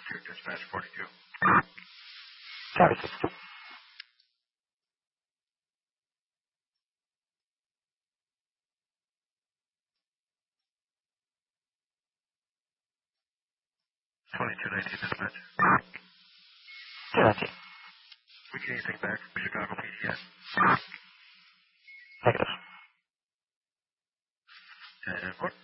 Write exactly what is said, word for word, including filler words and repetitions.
forty-two, dispatch forty-two. Sorry, sixty-two. twenty-two nineteen, dispatch. two nineteen. We get anything back from Chicago P D yet? Negative. ten four.